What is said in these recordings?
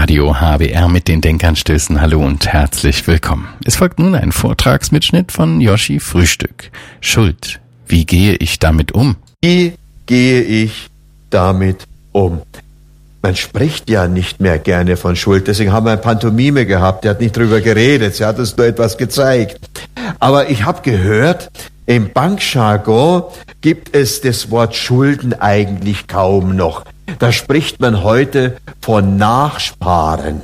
Radio HWR mit den Denkanstößen. Hallo und herzlich willkommen. Es folgt nun ein Vortragsmitschnitt von Joschi Frühstück. Schuld. Wie gehe ich damit um? Wie gehe ich damit um? Man spricht ja nicht mehr gerne von Schuld, deswegen haben wir eine Pantomime gehabt, der hat nicht drüber geredet, sie hat uns nur etwas gezeigt. Aber ich habe gehört, im Bankjargon gibt es das Wort Schulden eigentlich kaum noch. Da spricht man heute von Nachsparen.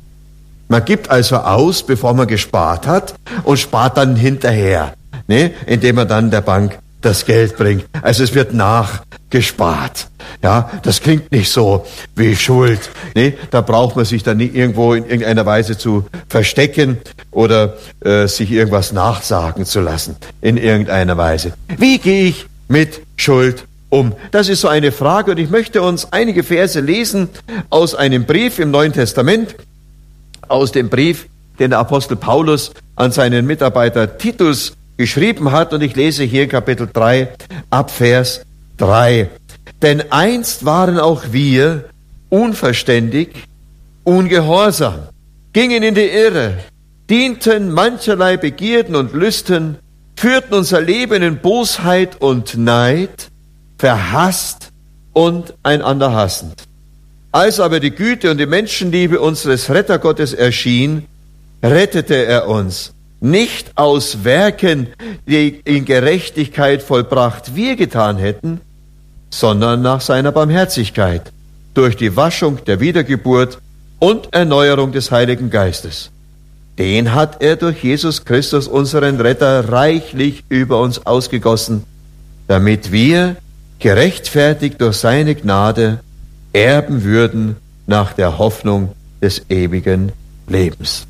Man gibt also aus, bevor man gespart hat, und spart dann hinterher, ne? Indem man dann der Bank das Geld bringt. Also es wird nachgespart. Ja, das klingt nicht so wie Schuld. Ne? Da braucht man sich dann nicht irgendwo in irgendeiner Weise zu verstecken oder sich irgendwas nachsagen zu lassen in irgendeiner Weise. Wie gehe ich mit Schuld um? Das ist so eine Frage und ich möchte uns einige Verse lesen aus einem Brief im Neuen Testament, aus dem Brief, den der Apostel Paulus an seinen Mitarbeiter Titus geschrieben hat, und ich lese hier Kapitel 3 ab Vers 3. Denn einst waren auch wir unverständig, ungehorsam, gingen in die Irre, dienten mancherlei Begierden und Lüsten, führten unser Leben in Bosheit und Neid, verhasst und einander hassend. Als aber die Güte und die Menschenliebe unseres Rettergottes erschien, rettete er uns, nicht aus Werken, die in Gerechtigkeit vollbracht wir getan hätten, sondern nach seiner Barmherzigkeit, durch die Waschung der Wiedergeburt und Erneuerung des Heiligen Geistes. Den hat er durch Jesus Christus, unseren Retter, reichlich über uns ausgegossen, damit wir, gerechtfertigt durch seine Gnade, erben würden nach der Hoffnung des ewigen Lebens.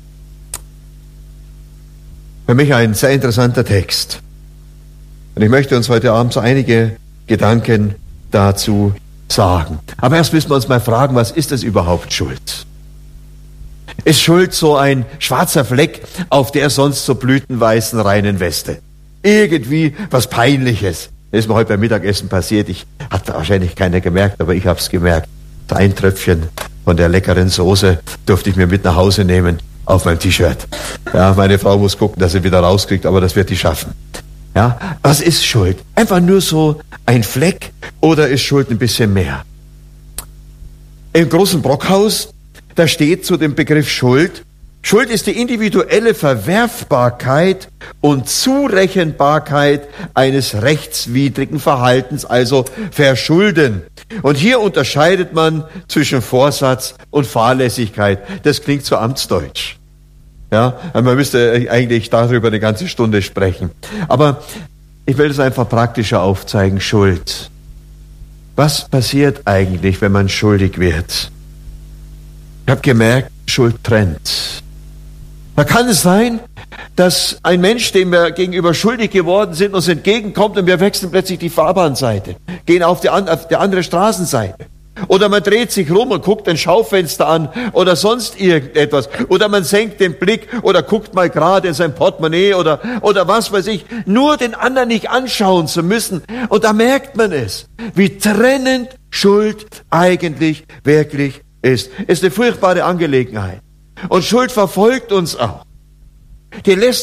Für mich ein sehr interessanter Text. Und ich möchte uns heute Abend so einige Gedanken dazu sagen. Aber erst müssen wir uns mal fragen, was ist das überhaupt Schuld? Ist Schuld so ein schwarzer Fleck auf der sonst so blütenweißen reinen Weste? Irgendwie was Peinliches. Das ist mir heute beim Mittagessen passiert. Hat wahrscheinlich keiner gemerkt, aber ich habe es gemerkt. Ein Tröpfchen von der leckeren Soße durfte ich mir mit nach Hause nehmen auf mein T-Shirt. Ja, meine Frau muss gucken, dass sie wieder rauskriegt, aber das wird die schaffen. Ja, was ist Schuld? Einfach nur so ein Fleck oder ist Schuld ein bisschen mehr? Im großen Brockhaus, da steht zu dem Begriff Schuld: Schuld ist die individuelle Verwerfbarkeit und Zurechenbarkeit eines rechtswidrigen Verhaltens, also Verschulden. Und hier unterscheidet man zwischen Vorsatz und Fahrlässigkeit. Das klingt so amtsdeutsch. Ja, man müsste eigentlich darüber eine ganze Stunde sprechen. Aber ich will es einfach praktischer aufzeigen. Schuld. Was passiert eigentlich, wenn man schuldig wird? Ich habe gemerkt, Schuld trennt. Da kann es sein, dass ein Mensch, dem wir gegenüber schuldig geworden sind, uns entgegenkommt und wir wechseln plötzlich die Fahrbahnseite, gehen auf die andere Straßenseite. Oder man dreht sich rum und guckt ein Schaufenster an oder sonst irgendetwas. Oder man senkt den Blick oder guckt mal gerade in sein Portemonnaie oder was weiß ich. Nur den anderen nicht anschauen zu müssen. Und da merkt man es, wie trennend Schuld eigentlich wirklich ist. Ist eine furchtbare Angelegenheit. Und Schuld verfolgt uns auch. Die lässt